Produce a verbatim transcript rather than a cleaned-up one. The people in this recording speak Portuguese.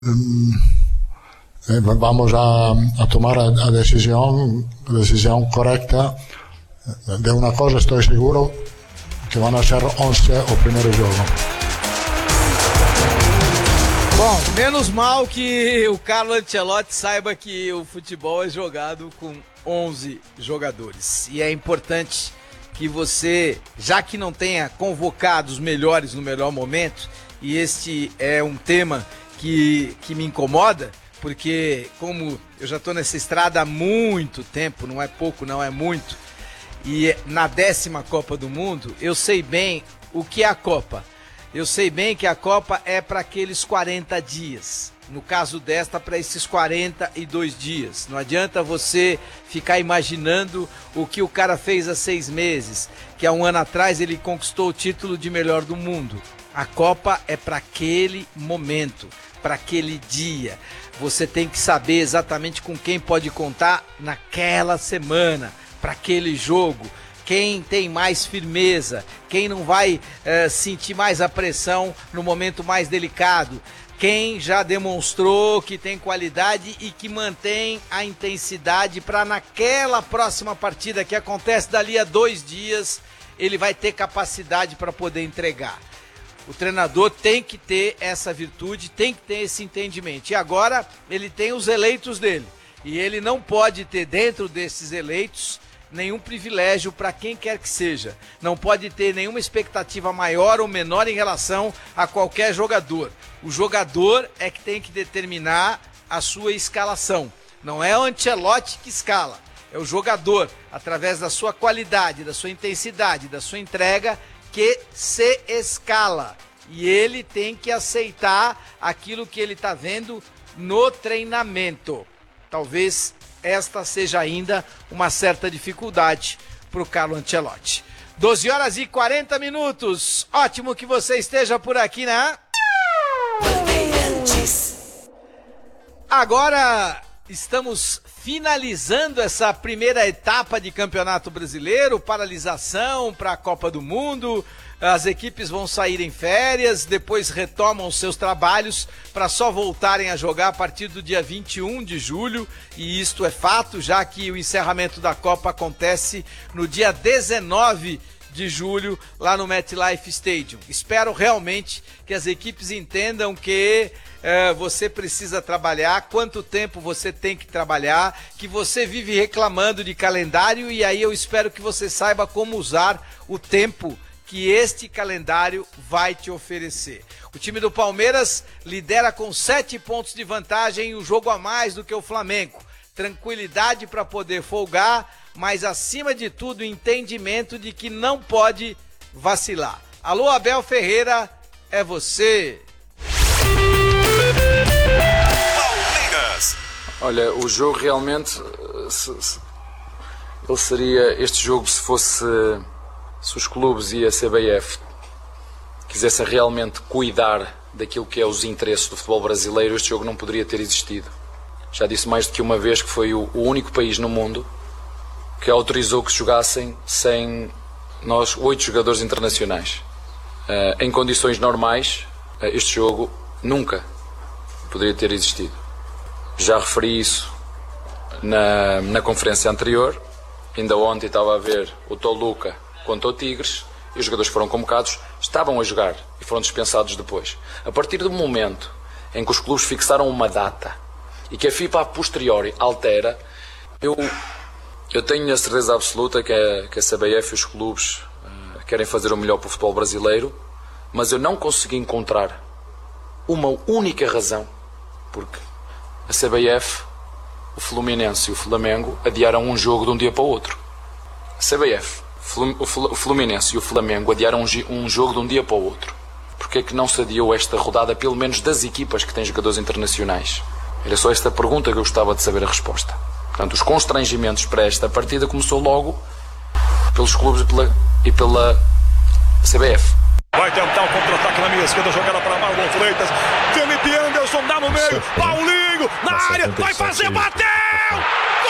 Eh, vamos a, a tomar a, a decisión, a decisión correcta. De una cosa estoy seguro, que van a ser once o primeiro jogo. Bom, menos mal que o Carlo Ancelotti saiba que o futebol é jogado com onze jogadores. E é importante que você, já que não tenha convocado os melhores no melhor momento, e este é um tema que, que me incomoda, porque como eu já estou nessa estrada há muito tempo, não é pouco, não é muito, e na décima Copa do Mundo, eu sei bem o que é a Copa. Eu sei bem que a Copa é para aqueles quarenta dias. No caso desta, para esses quarenta e dois dias. Não adianta você ficar imaginando o que o cara fez há seis meses, que há um ano atrás ele conquistou o título de melhor do mundo. A Copa é para aquele momento, para aquele dia. Você tem que saber exatamente com quem pode contar naquela semana, para aquele jogo. Quem tem mais firmeza, quem não vai eh, sentir mais a pressão no momento mais delicado, quem já demonstrou que tem qualidade e que mantém a intensidade para naquela próxima partida que acontece dali a dois dias, ele vai ter capacidade para poder entregar. O treinador tem que ter essa virtude, tem que ter esse entendimento. E agora ele tem os eleitos dele. E ele não pode ter dentro desses eleitos nenhum privilégio para quem quer que seja. Não pode ter nenhuma expectativa maior ou menor em relação a qualquer jogador. O jogador é que tem que determinar a sua escalação. Não é o Ancelotti que escala. É o jogador, através da sua qualidade, da sua intensidade, da sua entrega, que se escala. E ele tem que aceitar aquilo que ele está vendo no treinamento. Talvez esta seja ainda uma certa dificuldade para o Carlo Ancelotti. doze horas e quarenta minutos. Ótimo que você esteja por aqui, né? Agora estamos finalizando essa primeira etapa de Campeonato Brasileiro, paralisação para a Copa do Mundo. As equipes vão sair em férias, depois retomam os seus trabalhos para só voltarem a jogar a partir do dia vinte e um de julho, e isto é fato, já que o encerramento da Copa acontece no dia dezenove de julho, lá no MetLife Stadium. Espero realmente que as equipes entendam que eh, você precisa trabalhar, quanto tempo você tem que trabalhar, que você vive reclamando de calendário, e aí eu espero que você saiba como usar o tempo que este calendário vai te oferecer. O time do Palmeiras lidera com sete pontos de vantagem e um jogo a mais do que o Flamengo. Tranquilidade para poder folgar, mas acima de tudo entendimento de que não pode vacilar. Alô, Abel Ferreira, é você. Palmeiras. Olha, o jogo realmente, se, se, ele seria, este jogo se fosse... Se os clubes e a C B F quisessem realmente cuidar daquilo que é os interesses do futebol brasileiro, este jogo não poderia ter existido. Já disse mais do que uma vez que foi o, o único país no mundo que autorizou que jogassem sem nós oito jogadores internacionais. Uh, em condições normais, uh, este jogo nunca poderia ter existido. Já referi isso na, na conferência anterior. Ainda ontem estava a ver o Toluca contra o Tigres, e os jogadores foram convocados, estavam a jogar e foram dispensados depois. A partir do momento em que os clubes fixaram uma data e que a FIFA a posteriori altera, eu, eu tenho a certeza absoluta que a, que a C B F e os clubes uh, querem fazer o melhor para o futebol brasileiro, mas eu não consegui encontrar uma única razão porque a C B F, o Fluminense e o Flamengo adiaram um jogo de um dia para o outro. A C B F, o Fluminense e o Flamengo adiaram um jogo de um dia para o outro. Porquê é que não se adiou esta rodada, pelo menos das equipas que têm jogadores internacionais? Era só esta pergunta que eu gostava de saber a resposta. Portanto, os constrangimentos para esta partida começou logo pelos clubes e pela, e pela C B F. Vai tentar o contra-ataque na minha esquerda, jogada para Marlon Freitas. Felipe Anderson dá no meio, Paulinho na área, vai fazer, bateu!